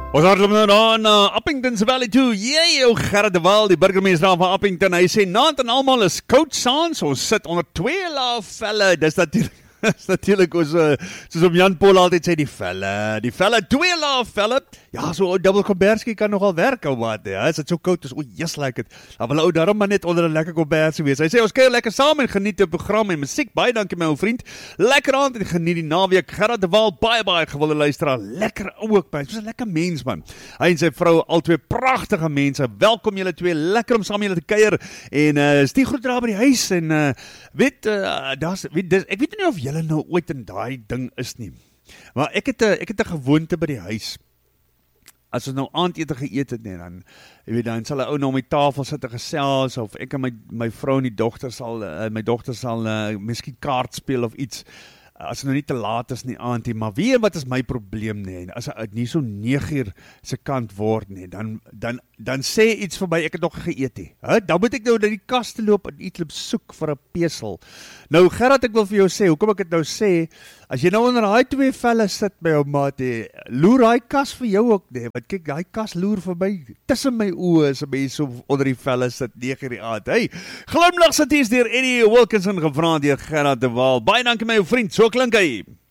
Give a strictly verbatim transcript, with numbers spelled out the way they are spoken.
Ons hardloop nou daar na Uppington's Valley toe. Jee, ou Gerrit de Waal, die burgemeester daar van Uppington. Hy sê, naand en almal is koud saans. Ons sit onder twee laag velle. Dis natuurlik, dis natuurlik ons, uh, soos om Jan Paul altyd sê, die velle, die velle, twee laag velle. Ja, so 'n dubbel kombersie kan nogal werk, ou wat. Ja, as dit so koud is, o, yes, like it. Dan wil ou daarom maar net onder 'n lekker kombersie wees. Hy sê, ons kuier lekker saam en geniet die program en musiek. Baie dankie my ou vriend. Lekker aand en geniet die naweek. Gerrit de Waal, baie baie gewilde luisteraar. Lekker ook, man. Soos 'n lekker mens, man. Hy en sy vrou, al twee pragtige mense. Welkom julle twee, lekker om saam julle te kuier. En uh, is die goed daar by die huis en uh, weet, uh, daar's weet dis, ek weet nie of julle nou ooit in daai ding is nie. Maar ek het 'n ek het 'n gewoonte by die huis. As ons nou aandete geëet het, nee, dan, jy weet, dan sal 'n ou nou om die tafel sit en gesels, of ek en my, my vrou en die dogter sal, uh, my dogter sal uh, miskien kaart speel of iets, as het nou nie te laat is nie aandie, maar weet wat is my probleem nie, as het nie so nege uur se kant word nie, dan, dan, dan sê iets vir my, ek het nog geëet nie, he? Dan moet ek nou na die kas te loop en iets loop soek vir 'n pesel. Nou Gerrit, ek wil vir jou sê, hoekom ek het nou sê, as jy nou onder daai twee velle sit by jou maat, he, loer daai kas vir jou ook, nee, want kyk, daai kas loer vir my, tussen my oë, as my so onder die velle sit, nege uur die aand, hey, glimlach sit hier deur Eddie Wilkinson gevra deur Gerrit de Waal, baie dankie my vriend, so klink hy.